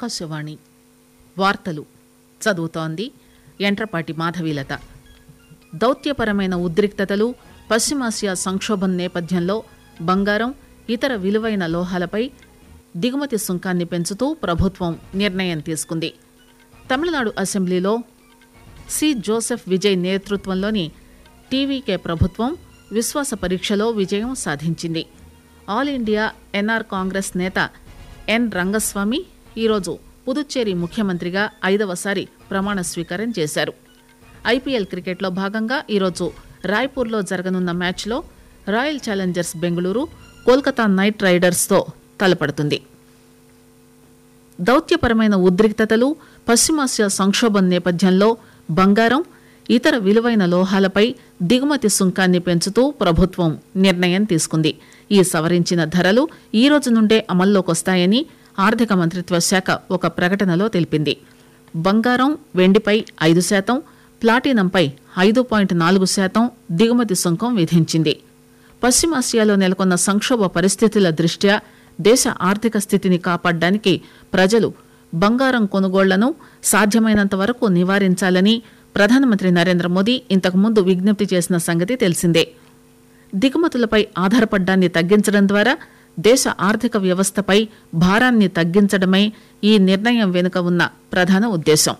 ఆకాశవాణి వార్తలు చదువుతోంది యంట్రపాటి మాధవీలత. దౌత్యపరమైన ఉద్రిక్తతలు, పశ్చిమాసియా సంక్షోభం నేపథ్యంలో బంగారం, ఇతర విలువైన లోహాలపై దిగుమతి సుంకాన్ని పెంచుతూ ప్రభుత్వం నిర్ణయం తీసుకుంది. తమిళనాడు అసెంబ్లీలో సి జోసెఫ్ విజయ్ నేతృత్వంలోని టీవీకే ప్రభుత్వం విశ్వాస పరీక్షలో విజయం సాధించింది. ఆల్ ఇండియా ఎన్ఆర్ కాంగ్రెస్ నేత ఎన్ రంగస్వామి ఈరోజు పుదుచ్చేరి ముఖ్యమంత్రిగా 5వసారి ప్రమాణ స్వీకారం చేశారు. ఐపీఎల్ క్రికెట్లో భాగంగా ఈరోజు రాయ్పూర్లో జరగనున్న మ్యాచ్లో royal Challengers Bengaluru Kolkata night రైడర్స్తో తలపడుతుంది. దౌత్యపరమైన ఉద్రిక్తతలు, పశ్చిమాసియా సంక్షోభం నేపథ్యంలో బంగారం, ఇతర విలువైన లోహాలపై దిగుమతి సుంకాన్ని పెంచుతూ ప్రభుత్వం నిర్ణయం తీసుకుంది. ఈ సవరించిన ధరలు ఈ రోజు నుండే అమల్లోకొస్తాయని ఆర్థిక మంత్రిత్వ శాఖ ఒక ప్రకటనలో తెలిపింది. బంగారం, వెండిపై 5%, ప్లాటినంపై 5.4% దిగుమతి సుంకం విధించింది. పశ్చిమాసియాలో నెలకొన్న సంక్షోభ పరిస్థితుల దృష్ట్యా దేశ ఆర్థిక స్థితిని కాపాడడానికి ప్రజలు బంగారం కొనుగోళ్లను సాధ్యమైనంత వరకు నివారించాలని ప్రధానమంత్రి నరేంద్ర మోదీ ఇంతకుముందు విజ్ఞప్తి చేసిన సంగతి తెలిసిందే. దిగుమతులపై ఆధారపడ్డాన్ని తగ్గించడం ద్వారా దేశ ఆర్థిక వ్యవస్థపై భారాన్ని తగ్గించడమే ఈ నిర్ణయం వెనుక ఉన్న ప్రధాన ఉద్దేశం.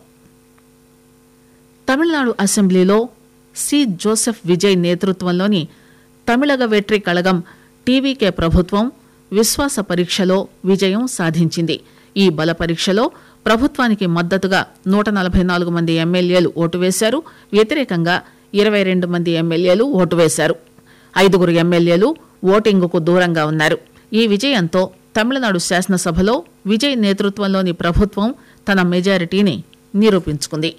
తమిళనాడు అసెంబ్లీలో సి జోసెఫ్ విజయ్ నేతృత్వంలోని తమిళగ వెట్రి కళగం టీవీకే ప్రభుత్వం విశ్వాస పరీక్షలో విజయం సాధించింది. ఈ బల పరీక్షలో ప్రభుత్వానికి మద్దతుగా 144 మంది ఎమ్మెల్యేలు ఓటు వేశారు. వ్యతిరేకంగా 22 మంది ఎమ్మెల్యేలు ఓటు వేశారు. 5 ఎమ్మెల్యేలు ఓటింగుకు దూరంగా ఉన్నారు. ఈ విజయంతో తమిళనాడు శాసనసభలో విజయ్ నేతృత్వంలోని ప్రభుత్వం తన మెజారిటీని నిరూపించుకుంది.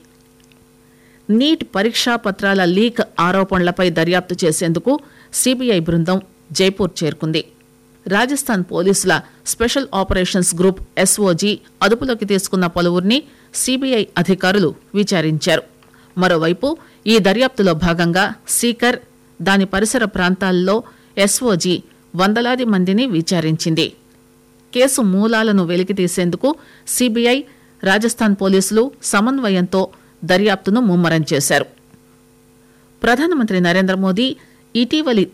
నీట్ పరీక్షా పత్రాల లీక్ ఆరోపణలపై దర్యాప్తు చేసేందుకు సిబిఐ బృందం జైపూర్ చేరుకుంది. రాజస్థాన్ పోలీసుల స్పెషల్ ఆపరేషన్స్ గ్రూప్ ఎస్ఓజీ అదుపులోకి తీసుకున్న పలువురిని సిబిఐ అధికారులు విచారించారు. మరోవైపు ఈ దర్యాప్తులో భాగంగా సీకర్, దాని పరిసర ప్రాంతాల్లో ఎస్ఓజీ వందలాది మందిని విచారించింది. కేసు మూలాలను వెలికితీసేందుకు సిబిఐ, రాజస్థాన్ పోలీసులు సమన్వయంతో దర్యాప్తును ముమ్మరం చేశారు. ప్రధానమంత్రి నరేంద్ర మోదీ ఇటీవలి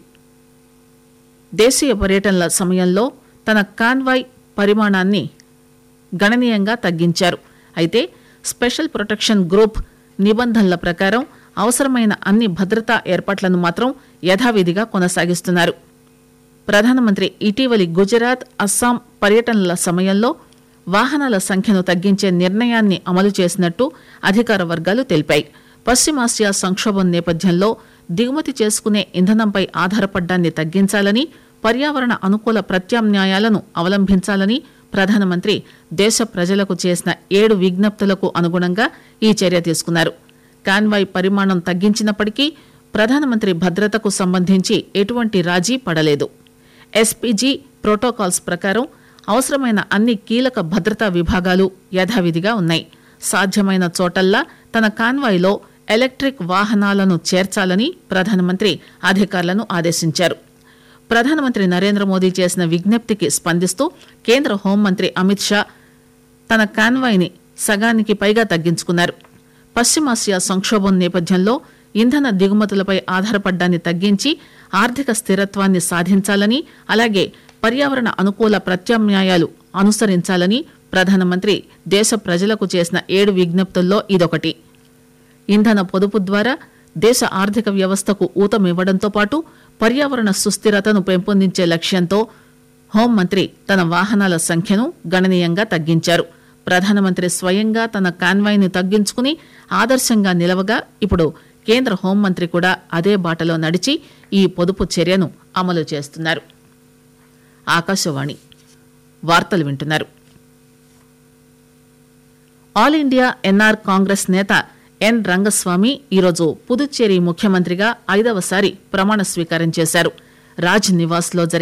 దేశీయ పర్యటనల సమయంలో తన కాన్వాయ్ పరిమాణాన్ని గణనీయంగా తగ్గించారు. అయితే స్పెషల్ ప్రొటెక్షన్ గ్రూప్ నిబంధనల ప్రకారం అవసరమైన అన్ని భద్రతా ఏర్పాట్లను మాత్రం యథావిధిగా కొనసాగిస్తున్నారు. ప్రధానమంత్రి ఇటీవలి గుజరాత్, అస్సాం పర్యటనల సమయంలో వాహనాల సంఖ్యను తగ్గించే నిర్ణయాన్ని అమలు చేసినట్టు అధికార వర్గాలు తెలిపాయి. పశ్చిమాసియా సంక్షోభం నేపథ్యంలో దిగుమతి చేసుకునే ఇంధనంపై ఆధారపడ్డాన్ని తగ్గించాలని, పర్యావరణ అనుకూల ప్రత్యామ్నాయాలను అవలంబించాలని ప్రధానమంత్రి దేశ ప్రజలకు చేసిన 7 విజ్ఞప్తులకు అనుగుణంగా ఈ చర్య తీసుకున్నారు. కాన్వాయ్ పరిమాణం తగ్గించినప్పటికీ ప్రధానమంత్రి భద్రతకు సంబంధించి ఎటువంటి రాజీ పడలేదు. ఎస్పీజీ ప్రోటోకాల్స్ ప్రకారం అవసరమైన అన్ని కీలక భద్రతా విభాగాలు యథావిధిగా ఉన్నాయి. సాధ్యమైన చోటల్లా తన కాన్వాయ్లో ఎలక్ట్రిక్ వాహనాలను చేర్చాలని ప్రధానమంత్రి అధికారులను ఆదేశించారు. ప్రధానమంత్రి నరేంద్ర మోదీ చేసిన విజ్ఞప్తికి స్పందిస్తూ కేంద్ర హోంమంత్రి అమిత్ షా తన కాన్వాయ్ని సగానికి పైగా తగ్గించుకున్నారు. పశ్చిమాసియా సంక్షోభం నేపథ్యంలో ఇంధన దిగుమతులపై ఆధారపడ్డాన్ని తగ్గించి ఆర్థిక స్థిరత్వాన్ని సాధించాలని, అలాగే పర్యావరణ అనుకూల ప్రత్యామ్నాయాలు అనుసరించాలని ప్రధానమంత్రి దేశ ప్రజలకు చేసిన 7 విజ్ఞప్తుల్లో ఇదొకటి. ఇంధన పొదుపు ద్వారా దేశ ఆర్థిక వ్యవస్థకు ఊతమివ్వడంతో పాటు పర్యావరణ సుస్థిరతను పెంపొందించే లక్ష్యంతో హోంమంత్రి తన వాహనాల సంఖ్యను గణనీయంగా తగ్గించారు. ప్రధానమంత్రి స్వయంగా తన కాన్వాయ్ను తగ్గించుకుని ఆదర్శంగా నిలవగా ఇప్పుడు కేంద్ర హోంమంత్రి కూడా అదే బాటలో నడిచి ఈ పొదుపు చర్యను అమలు చేస్తున్నారు. ఆకాశవాణి వార్తలు వింటున్నారు. ఆల్ ఇండియా ఎన్ఆర్ కాంగ్రెస్ నేత ఎన్ రంగస్వామి ఈరోజు పుదుచ్చేరి ముఖ్యమంత్రిగా 5వసారి ప్రమాణ స్వీకారం చేశారు. రాజ్ నివాస్ లో